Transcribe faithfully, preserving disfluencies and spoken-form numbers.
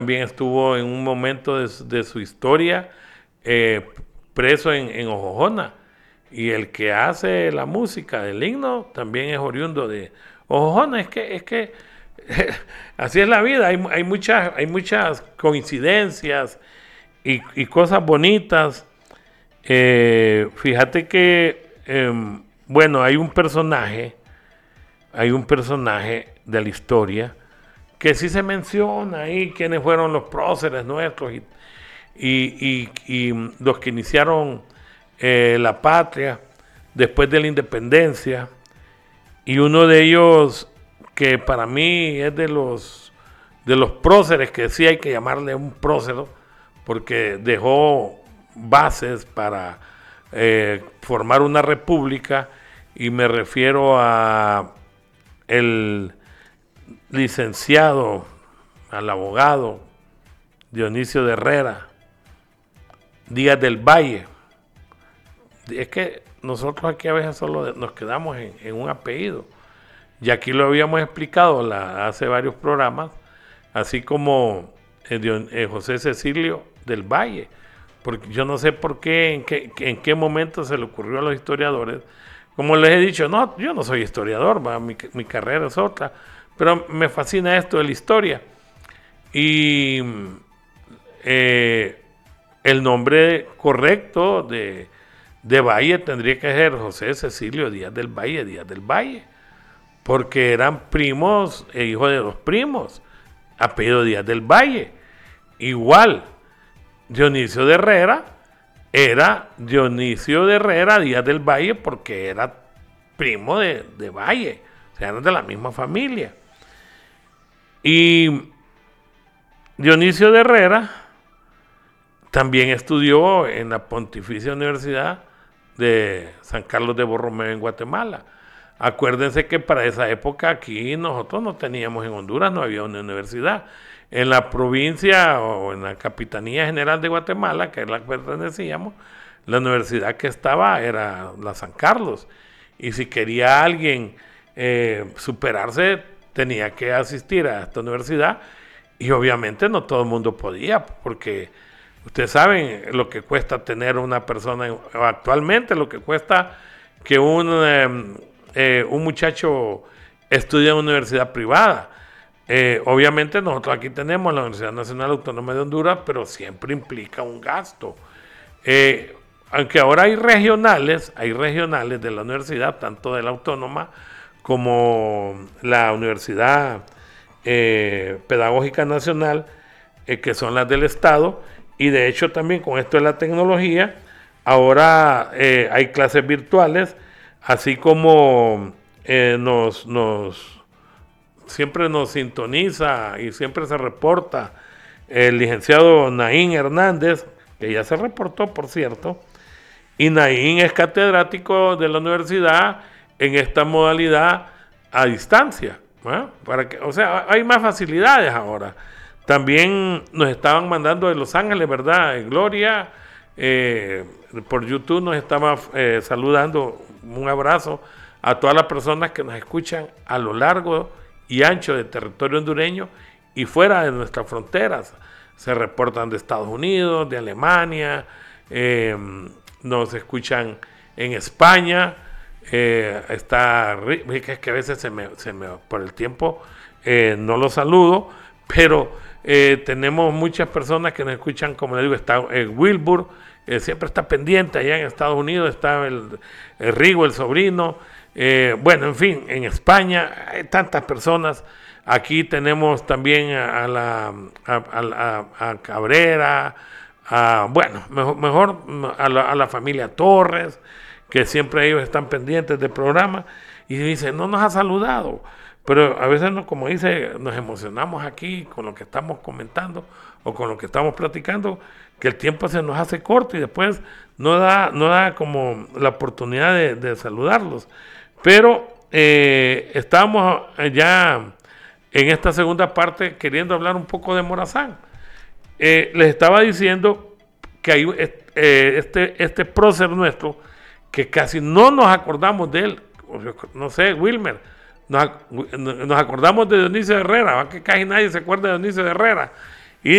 también estuvo en un momento de, su- de su historia eh, preso en, en Ojojona. Y el que hace la música del himno también es oriundo de Ojojona. Es que, es que así es la vida. Hay, hay, muchas, hay muchas coincidencias y, y cosas bonitas. Eh, fíjate que, eh, bueno, hay un personaje, hay un personaje de la historia que sí se menciona ahí quiénes fueron los próceres nuestros y, y, y, y los que iniciaron eh, la patria después de la independencia. Y uno de ellos, que para mí es de los, de los próceres, que sí hay que llamarle un prócero, porque dejó bases para eh, formar una república, y me refiero a el licenciado, al abogado Dionisio de Herrera, Díaz del Valle. Es que nosotros aquí a veces solo nos quedamos en, en un apellido. Y aquí lo habíamos explicado la, hace varios programas, así como eh, Dion, eh, José Cecilio del Valle. Porque yo no sé por qué, en qué, en qué momento se le ocurrió a los historiadores. Como les he dicho, no, yo no soy historiador, ¿va? Mi, mi carrera es otra, pero me fascina esto de la historia. Y eh, el nombre correcto de, de Valle tendría que ser José Cecilio Díaz del Valle, Díaz del Valle, porque eran primos e hijos de dos primos, apellido Díaz del Valle. Igual, Dionisio de Herrera era Dionisio de Herrera Díaz del Valle porque era primo de, de Valle, o sea, eran de la misma familia. Y Dionisio de Herrera también estudió en la Pontificia Universidad de San Carlos de Borromeo en Guatemala. Acuérdense que para esa época aquí nosotros no teníamos, en Honduras no había una universidad. En la provincia o en la Capitanía General de Guatemala, que es la que pertenecíamos, la universidad que estaba era la San Carlos. Y si quería alguien eh, superarse, tenía que asistir a esta universidad. Y obviamente no todo el mundo podía, porque ustedes saben lo que cuesta tener una persona, actualmente lo que cuesta que un, eh, eh, un muchacho estudie en una universidad privada. Eh, obviamente nosotros aquí tenemos la Universidad Nacional Autónoma de Honduras, pero siempre implica un gasto. Eh, aunque ahora hay regionales, hay regionales de la universidad, tanto de la Autónoma como la Universidad eh, Pedagógica Nacional, eh, que son las del Estado, y de hecho también con esto de la tecnología, ahora eh, hay clases virtuales, así como eh, nos, nos siempre nos sintoniza y siempre se reporta el licenciado Naín Hernández, que ya se reportó, por cierto, y Naín es catedrático de la universidad en esta modalidad a distancia, ¿eh? Para que, o sea, hay más facilidades ahora. También nos estaban mandando de Los Ángeles, ¿verdad? Gloria, eh, por YouTube nos estaba eh, saludando, un abrazo a todas las personas que nos escuchan a lo largo y ancho del territorio hondureño y fuera de nuestras fronteras. Se reportan de Estados Unidos, de Alemania, eh, nos escuchan en España. Eh, está, es que a veces se me, se me por el tiempo eh, no lo saludo, pero eh, tenemos muchas personas que nos escuchan, como le digo, está eh, Wilbur, eh, siempre está pendiente allá en Estados Unidos, está el, el Rigo, el sobrino, eh, bueno, en fin, en España hay tantas personas. Aquí tenemos también a, a la a, a, a Cabrera, a, bueno, mejor, mejor a, la, a la familia Torres, que siempre ellos están pendientes del programa, y dicen, no nos ha saludado, pero a veces, no, como dice, nos emocionamos aquí con lo que estamos comentando o con lo que estamos platicando, que el tiempo se nos hace corto y después no da, no da como la oportunidad de, de saludarlos. Pero eh, estamos ya en esta segunda parte queriendo hablar un poco de Morazán. Eh, les estaba diciendo que hay eh, este, este prócer nuestro que casi no nos acordamos de él. No sé, Wilmer, nos, nos acordamos de Dionisio de Herrera, ¿va? Que casi nadie se acuerda de Dionisio de Herrera.